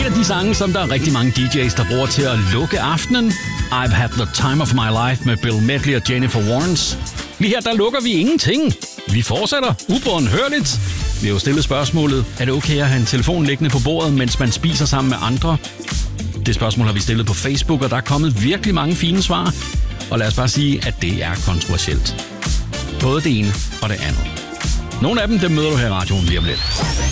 En af de sange, som der er rigtig mange DJ's, der bruger til at lukke aftenen. I've Had the Time of My Life med Bill Medley og Jennifer Warnes. Lige her, der lukker vi ingenting. Vi fortsætter ubåndhørligt. Vi har jo stillet spørgsmålet, er det okay at have en telefon liggende på bordet, mens man spiser sammen med andre? Det spørgsmål har vi stillet på Facebook, og der er kommet virkelig mange fine svar. Og lad os bare sige, at det er kontroversielt. Både det ene og det andet. Nogle af dem møder du her i radioen lige om lidt.